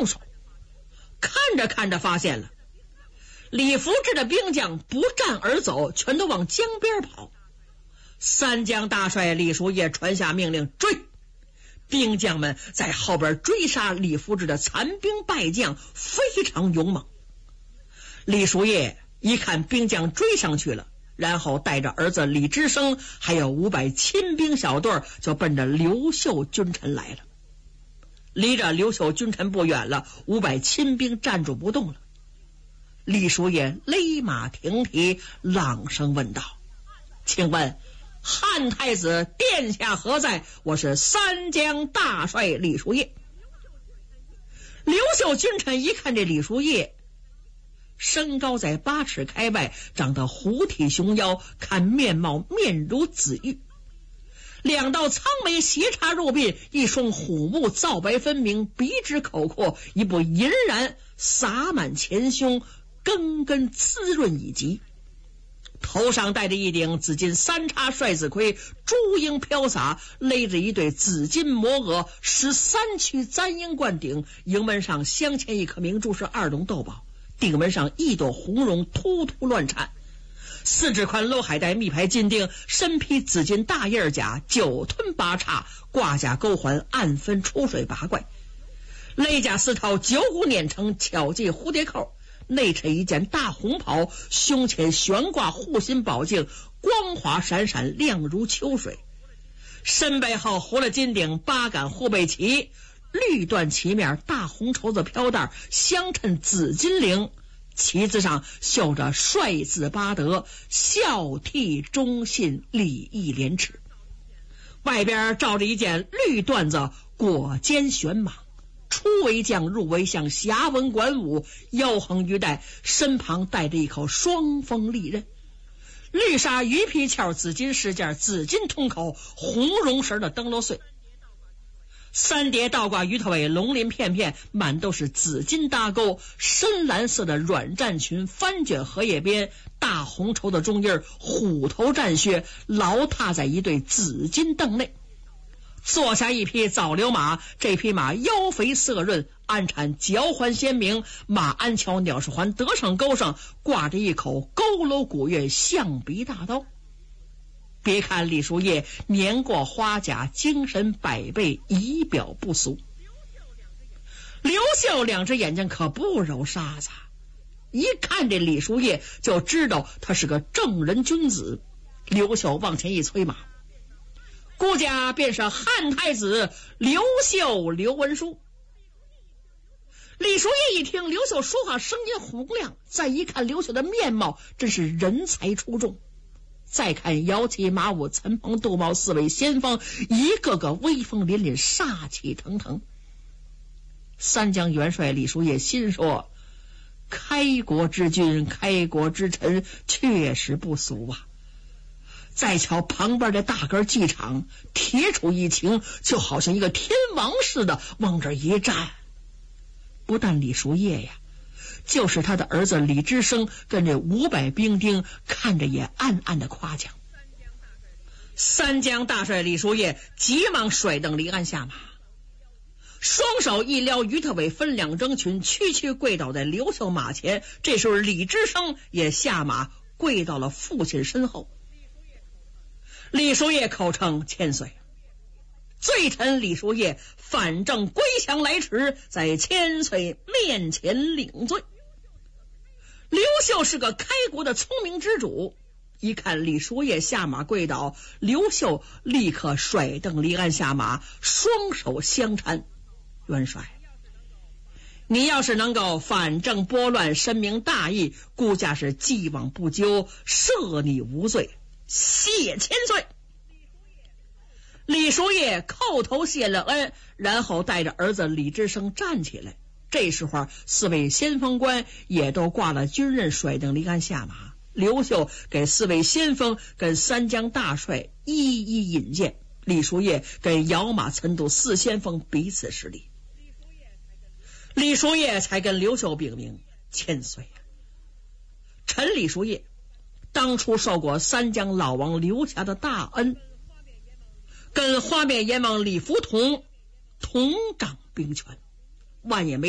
动手。看着看着发现了李福志的兵将不战而走，全都往江边跑。三江大帅李叔夜传下命令，追！兵将们在后边追杀李福志的残兵败将，非常勇猛。李叔夜一看兵将追上去了，然后带着儿子李之生还有500亲兵小队就奔着刘秀君臣来了。离着刘秀君臣不远了，500亲兵站住不动了。李叔夜勒马停蹄，朗声问道：请问汉太子殿下何在？我是三江大帅李叔夜。刘秀君臣一看这李叔夜身高在8尺开外，长得虎体熊腰，看面貌面如紫玉，2道苍眉斜插入鬓，一双虎目皂白分明，鼻直口阔，一部银髯洒满前胸，根根滋润以极。头上戴着一顶紫金3叉帅子盔，珠缨飘洒，勒着一对紫金摩额，13曲簪缨冠顶，营门上镶嵌一颗明珠是2龙斗宝，顶门上一朵红绒突突乱颤。4指宽镂海带密牌金钉，身披紫金大叶甲，9吞8叉，挂甲钩环暗分出水8怪，勒甲4套9股碾成巧系蝴蝶扣，内衬一件大红袍，胸前悬挂护心宝镜，光滑闪闪，亮如秋水。身背后糊了金顶8杆护背旗，绿缎旗面大红绸子飘带，相衬紫金绫，旗子上绣着帅字8德，孝悌忠信礼义廉耻。外边罩着一件绿缎子裹肩悬马，出为将入为相，侠文管武，腰横玉带，身旁带着一口双锋利刃，绿纱鱼皮鞘，紫金饰件，紫金通口，红绒绳的灯笼穗，3叠倒挂鱼头尾，龙鳞片片，满都是紫金搭钩，深蓝色的软战裙，翻卷荷叶边，大红绸的中印，虎头战靴，牢踏在一对紫金凳内。坐下一匹枣瘤马，这匹马腰肥色润，鞍产脚环鲜明，马鞍桥鸟翅环得上钩上，挂着一口佝偻古月象鼻大刀。别看李叔夜年过花甲，精神百倍，仪表不俗。刘秀2只眼睛可不揉沙子，一看这李叔夜就知道他是个正人君子。刘秀往前一催马，顾家便是汉太子刘秀刘文书。李叔夜一听刘秀说话声音洪亮，再一看刘秀的面貌，真是人才出众。再看摇旗马舞陈鹏杜茂4位先锋，一个个威风凛凛，杀气腾腾。三江元帅李叔夜心说，开国之君，开国之臣，确实不俗啊。再瞧旁边的大根机场，铁杵一擎，就好像一个天王似的往这一站。不但李叔夜呀，就是他的儿子李之生跟这500兵丁看着也暗暗的夸奖。三江大帅李叔夜急忙甩蹬离鞍下马，双手一撩鱼头尾分2征群，区区跪倒在刘秀马前。这时候李之生也下马跪到了父亲身后。李叔夜口称千岁，罪臣李叔夜反正归降来迟，在千岁面前领罪。刘秀是个开国的聪明之主，一看李叔夜下马跪倒，刘秀立刻甩蹬离鞍下马，双手相搀。元帅，你要是能够反正拨乱，深明大义，顾家是既往不咎，赦你无罪，谢千岁。李叔夜叩头谢了恩，然后带着儿子李之生站起来。这时候4位先锋官也都挂了军刃，甩蹬离鞍下马。刘秀给4位先锋跟三江大帅一一引荐，李叔夜跟摇马岑渡4先锋彼此施礼。李叔夜才跟刘秀禀明，千岁啊，臣李叔夜当初受过三江老王刘家的大恩，跟花面阎王李福同同掌兵权，万也没